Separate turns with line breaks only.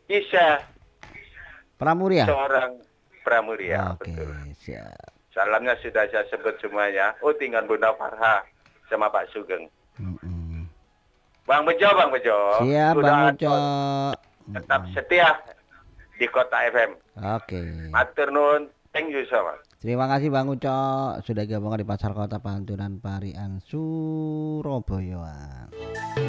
Isa
Pramuria.
seorang Pramuria,
Oke,
betul.
siap.
Salamnya sudah saya sebut semuanya. Oh, tinggal Bunda Farha sama Pak Sugeng.
Mm-mm.
Bang Bejo,
Siap Bang
sudah
Uco.
tetap
Mm-mm.
setia di Kota FM.
Oke.
Matur nuwun, thank you so much.
Terima kasih Bang Uco sudah gabung di Pasar Kota Pantunan Parian Surabaya.